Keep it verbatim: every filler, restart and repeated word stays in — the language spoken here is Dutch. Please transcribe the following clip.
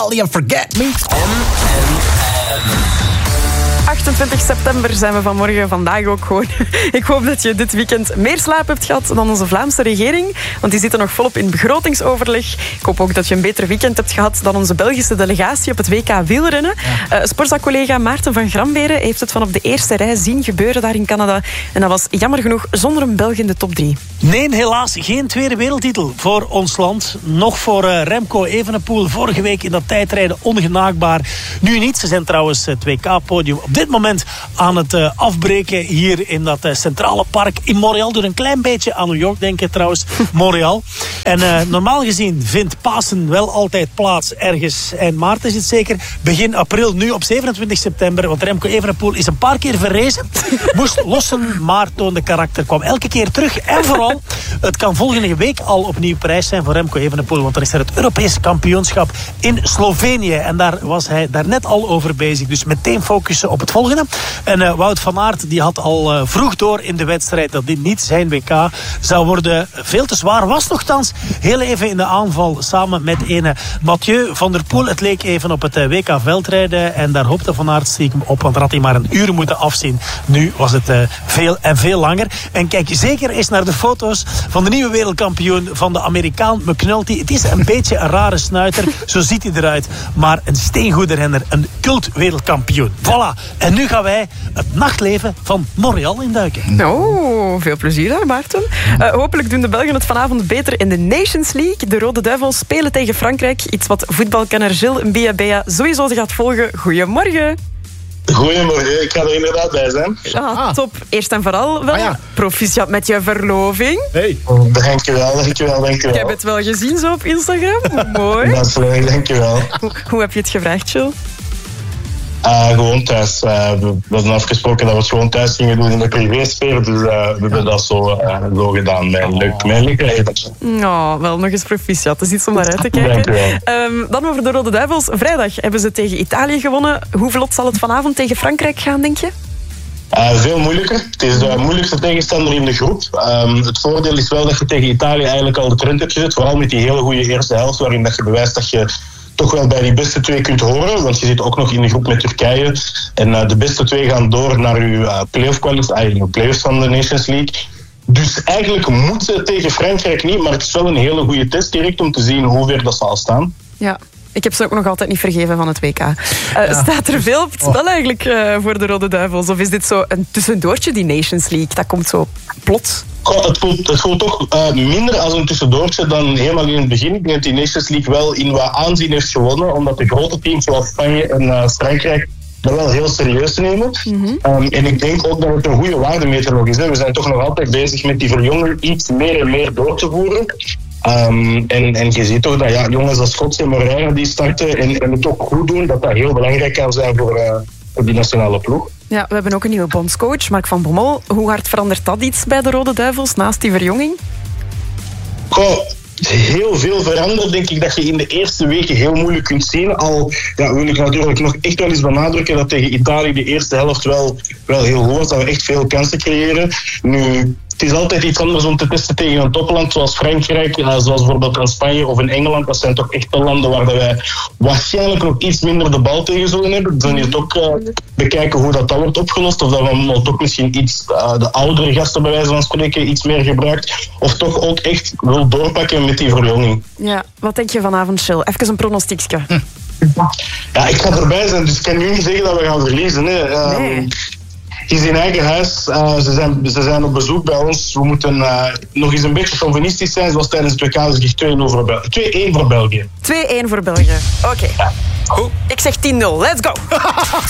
Alia Forget Me. achtentwintig september zijn we vanmorgen, vandaag ook gewoon. Ik hoop dat je dit weekend meer slaap hebt gehad dan onze Vlaamse regering, want die zitten nog volop in begrotingsoverleg. Ik hoop ook dat je een beter weekend hebt gehad dan onze Belgische delegatie op het W K wielrennen. Ja. Uh, Sporza-collega Maarten van Gramberen heeft het van op de eerste rij zien gebeuren daar in Canada. En dat was jammer genoeg zonder een Belg in de top drie. Nee, helaas geen tweede wereldtitel voor ons land. Nog voor uh, Remco Evenepoel. Vorige week in dat tijdrijden ongenaakbaar. Nu niet. Ze zijn trouwens het W K-podium op dit moment aan het uh, afbreken hier in dat uh, centrale park in Montreal. Door een klein beetje aan New York denken trouwens. Montreal. En uh, normaal gezien vindt Pasen wel altijd plaats ergens. En maart is het zeker begin april. Nu op zevenentwintig september. Want Remco Evenepoel is een paar keer verrezen. Moest lossen, maar toonde karakter. Kwam elke keer terug. En vooral, het kan volgende week al opnieuw prijs zijn voor Remco Evenepoel. Want er is er het Europese kampioenschap in Slovenië. En daar was hij daar net al over bezig. Dus meteen focussen op het volgende. En uh, Wout van Aert die had al uh, vroeg door in de wedstrijd dat dit niet zijn W K zou worden. Veel te zwaar. Was nogthans heel even in de aanval samen met ene Mathieu van der Poel. Het leek even op het uh, W K veldrijden. En daar hoopte Van Aert stiekem op. Want daar had hij maar een uur moeten afzien. Nu was het uh, veel en veel langer. En kijk zeker eens naar de foto's van de nieuwe wereldkampioen van de Amerikaan McNulty. Het is een beetje een rare snuiter. Zo ziet hij eruit. Maar een steengoede renner. Een cult wereldkampioen. Voilà. En nu gaan wij het nachtleven van Montreal induiken. Oh, veel plezier daar, Maarten. Uh, hopelijk doen de Belgen het vanavond beter in de Nations League. De Rode Duivels spelen tegen Frankrijk. Iets wat voetbalkenner Gilles Mbia sowieso gaat volgen. Goedemorgen. Goedemorgen, ik ga er inderdaad bij zijn. Ah, ah. Top. Eerst en vooral wel ah, ja. proficiat met je verloving. Hey. Dankjewel, dankjewel, dankjewel. Ik heb het wel gezien zo op Instagram. Mooi. Dat is leuk, dankjewel. Hoe, hoe heb je het gevraagd, Gilles? Uh, gewoon thuis. Uh, we, we hadden afgesproken dat we het gewoon thuis gingen doen in de privésfeer. Dus uh, we hebben dat zo, uh, zo gedaan. Mijn leuk, mijn leuk rijden. Oh, wel nog eens proficiat. Het is iets om naar uit te kijken. Um, dan over de Rode Duivels. Vrijdag hebben ze tegen Italië gewonnen. Hoe vlot zal het vanavond tegen Frankrijk gaan, denk je? Uh, veel moeilijker. Het is de moeilijkste tegenstander in de groep. Um, het voordeel is wel dat je tegen Italië eigenlijk al de trend hebt gezet. Vooral met die hele goede eerste helft, waarin dat je bewijst dat je toch wel bij die beste twee kunt horen. Want je zit ook nog in de groep met Turkije. En uh, de beste twee gaan door naar uw uh, play-off kwalificatie, uh, play-offs van de Nations League. Dus eigenlijk moet ze tegen Frankrijk niet, maar het is wel een hele goede test direct om te zien hoe ver dat zal staan. Ja. Ik heb ze ook nog altijd niet vergeven van het W K. Uh, ja. Staat er veel op het spel eigenlijk uh, voor de Rode Duivels? Of is dit zo een tussendoortje, die Nations League? Dat komt zo plots. Goh, het, voelt, het voelt toch uh, minder als een tussendoortje dan helemaal in het begin. Ik denk dat die Nations League wel in wat aanzien heeft gewonnen, omdat de grote teams zoals Spanje en uh, Frankrijk dat wel heel serieus nemen. Mm-hmm. Um, en ik denk ook dat het een goede waardemeter nog is. Hè. We zijn toch nog altijd bezig met die verjonging iets meer en meer door te voeren. Um, en, en je ziet toch dat ja, jongens als Schots en Moreira die starten en, en het ook goed doen, dat dat heel belangrijk kan zijn voor, uh, voor die nationale ploeg. Ja, we hebben ook een nieuwe bondscoach, Mark van Bommel. Hoe hard verandert dat iets bij de Rode Duivels naast die verjonging? Goh, heel veel veranderd, denk ik, dat je in de eerste weken heel moeilijk kunt zien. Al ja, wil ik natuurlijk nog echt wel eens benadrukken dat tegen Italië de eerste helft wel, wel heel goed was, dat we echt veel kansen creëren. Nu, het is altijd iets anders om te testen tegen een topland zoals Frankrijk, zoals bijvoorbeeld in Spanje of in Engeland. Dat zijn toch echt de landen waar wij waarschijnlijk nog iets minder de bal tegen zullen hebben. Dan is het ook uh, bekijken hoe dat, dat wordt opgelost. Of dat we toch misschien iets, uh, de oudere gasten bij wijze van spreken, iets meer gebruikt. Of toch ook echt wil doorpakken met die verjonging. Ja, wat denk je vanavond, Gilles? Even een pronostiekje. Hm. Ja, ik ga erbij zijn, dus ik kan nu niet zeggen dat we gaan verliezen. Hè. Uh, nee. Het is in eigen huis. Uh, ze, zijn, ze zijn op bezoek bij ons. We moeten uh, nog eens een beetje chauvinistisch zijn, zoals tijdens het W K. Dus ik zeg twee-één voor België. twee-één voor België. Oké. Okay. Ja. Ik zeg tien nul. Let's go!